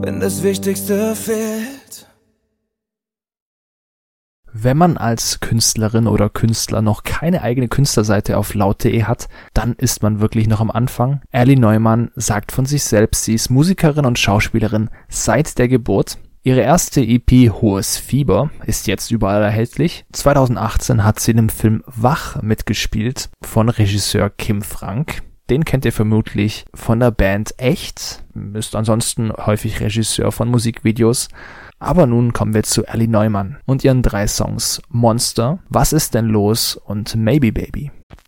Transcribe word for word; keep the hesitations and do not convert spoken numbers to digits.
wenn das Wichtigste fehlt. Wenn man als Künstlerin oder Künstler noch keine eigene Künstlerseite auf laut punkt de hat, dann ist man wirklich noch am Anfang. Ellie Neumann sagt von sich selbst, sie ist Musikerin und Schauspielerin seit der Geburt. Ihre erste E P Hohes Fieber ist jetzt überall erhältlich. zweitausendachtzehn hat sie in dem Film Wach mitgespielt von Regisseur Kim Frank. Den kennt ihr vermutlich von der Band Echt, ist ansonsten häufig Regisseur von Musikvideos. Aber nun kommen wir zu Ellie Neumann und ihren drei Songs Monster, Was ist denn los und Maybe Baby.